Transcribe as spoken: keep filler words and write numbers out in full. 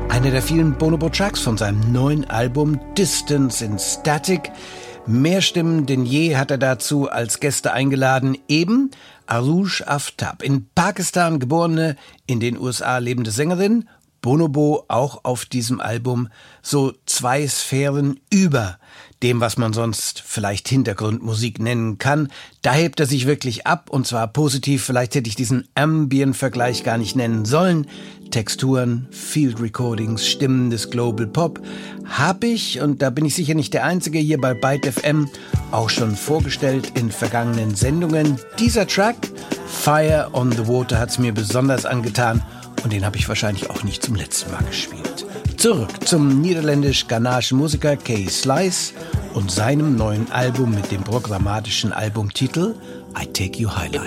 Einer der vielen Bonobo-Tracks von seinem neuen Album Distance in Static. Mehr Stimmen denn je hat er dazu als Gäste eingeladen, eben Arush Aftab, in Pakistan geborene, in den U S A lebende Sängerin. Bonobo auch auf diesem Album so zwei Sphären über dem, was man sonst vielleicht Hintergrundmusik nennen kann. Da hebt er sich wirklich ab, und zwar positiv. Vielleicht hätte ich diesen Ambient-Vergleich gar nicht nennen sollen. Texturen, Field Recordings, Stimmen des Global Pop habe ich, und da bin ich sicher nicht der Einzige, hier bei Byte F M auch schon vorgestellt in vergangenen Sendungen. Dieser Track, Fire on the Water, hat es mir besonders angetan, und den habe ich wahrscheinlich auch nicht zum letzten Mal gespielt. Zurück zum niederländisch-ghanaischen Musiker Kay Slice und seinem neuen Album mit dem programmatischen Albumtitel I Take You Highlight.